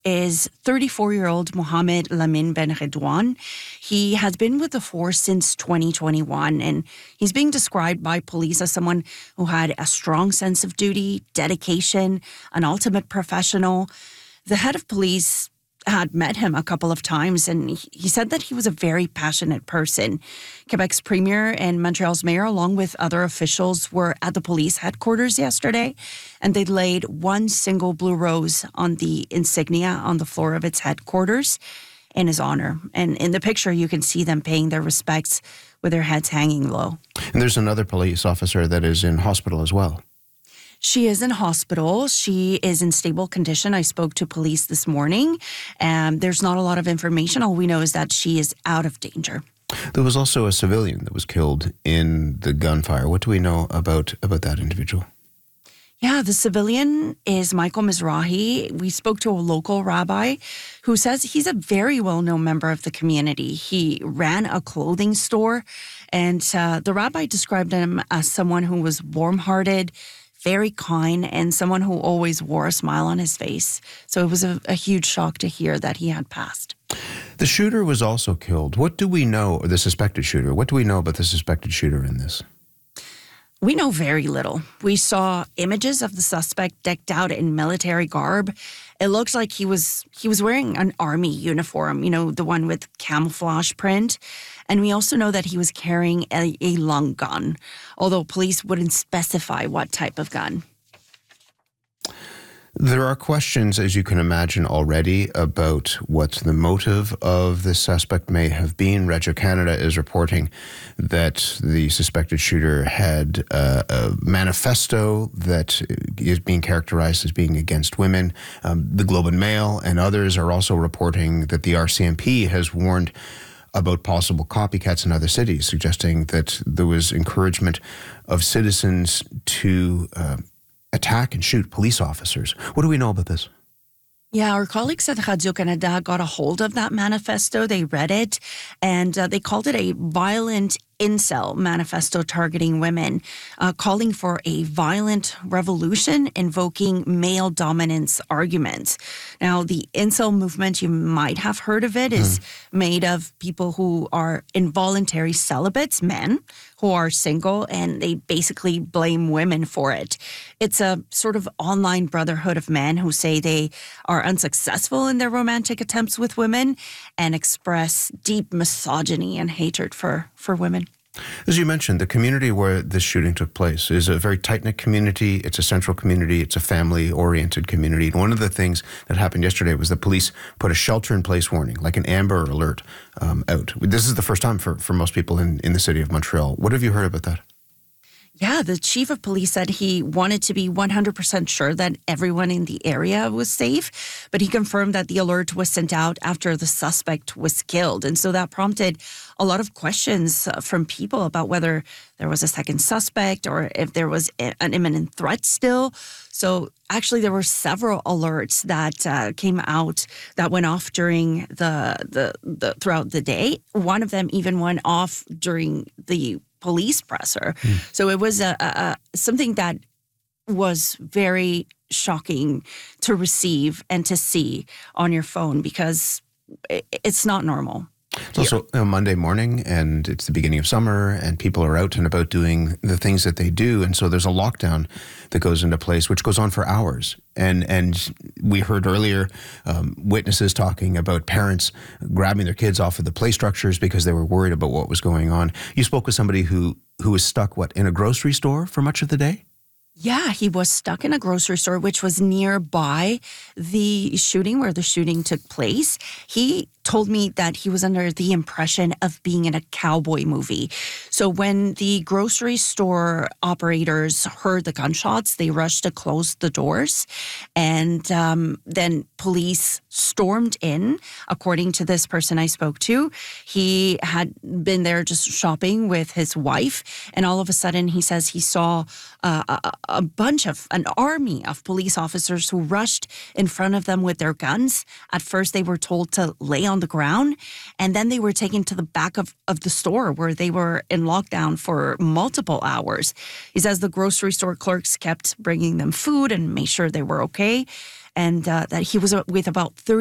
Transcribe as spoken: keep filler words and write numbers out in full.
is thirty-four-year-old Mohamed Lamin Ben Redouane. He has been with the force since twenty twenty-one, and he's being described by police as someone who had a strong sense of duty, dedication, an ultimate professional. The head of police had met him a couple of times, and he, he said that he was a very passionate person. Quebec's premier and Montreal's mayor, along with other officials, were at the police headquarters yesterday, and they laid one single blue rose on the insignia on the floor of its headquarters in his honor. And in the picture, you can see them paying their respects with their heads hanging low. And there's another police officer that is in hospital as well. She is in hospital. She is in stable condition. I spoke to police this morning, and there's not a lot of information. All we know is that she is out of danger. There was also a civilian that was killed in the gunfire. What do we know about, about that individual? Yeah, the civilian is Michael Mizrahi. We spoke to a local rabbi who says he's a very well-known member of the community. He ran a clothing store, and uh, the rabbi described him as someone who was warm-hearted, very kind, and someone who always wore a smile on his face. So it was a, a huge shock to hear that he had passed. The shooter was also killed. What do we know, or the suspected shooter, what do we know about the suspected shooter in this? We know very little. We saw images of the suspect decked out in military garb. It looked like he was he was wearing an army uniform, you know, the one with camouflage print. And we also know that he was carrying a, a long gun, although police wouldn't specify what type of gun. There are questions, as you can imagine already, about what the motive of the suspect may have been. Regio Canada is reporting that the suspected shooter had uh, a manifesto that is being characterized as being against women. Um, the Globe and Mail and others are also reporting that the R C M P has warned about possible copycats in other cities, suggesting that there was encouragement of citizens to uh, attack and shoot police officers. What do we know about this? Yeah, our colleagues at Radio-Canada got a hold of that manifesto. They read it, and uh, they called it a violent incel manifesto targeting women, uh, calling for a violent revolution, invoking male dominance arguments. Now, the incel movement, you might have heard of it, is mm. made of people who are involuntary celibates, men who are single, and they basically blame women for it. It's a sort of online brotherhood of men who say they are unsuccessful in their romantic attempts with women and express deep misogyny and hatred for, for women. As you mentioned, the community where this shooting took place is a very tight-knit community. It's a central community. It's a family-oriented community. And one of the things that happened yesterday was the police put a shelter-in-place warning, like an Amber Alert, um, out. This is the first time for, for most people in, in the city of Montreal. What have you heard about that? Yeah, the chief of police said he wanted to be one hundred percent sure that everyone in the area was safe, but he confirmed that the alert was sent out after the suspect was killed. And so that prompted a lot of questions from people about whether there was a second suspect or if there was an imminent threat still. So actually, there were several alerts that uh, came out that went off during the, the the throughout the day. One of them even went off during the police presser. Mm. So it was a, a, a something that was very shocking to receive and to see on your phone because it, it's not normal. It's also a Monday morning, and it's the beginning of summer, and people are out and about doing the things that they do. And so there's a lockdown that goes into place, which goes on for hours. And and we heard earlier um, witnesses talking about parents grabbing their kids off of the play structures because they were worried about what was going on. You spoke with somebody who, who was stuck, what, in a grocery store for much of the day? Yeah, he was stuck in a grocery store, which was nearby the shooting, where the shooting took place. He told me that he was under the impression of being in a cowboy movie. So when the grocery store operators heard the gunshots, they rushed to close the doors. And um, then police stormed in, according to this person I spoke to. He had been there just shopping with his wife. And all of a sudden, he says he saw uh, a, a bunch of, an army of police officers who rushed in front of them with their guns. At first, they were told to lay on the ground, and then they were taken to the back of, of the store where they were in lockdown for multiple hours. He says the grocery store clerks kept bringing them food and made sure they were okay. and uh, that he was with about thirty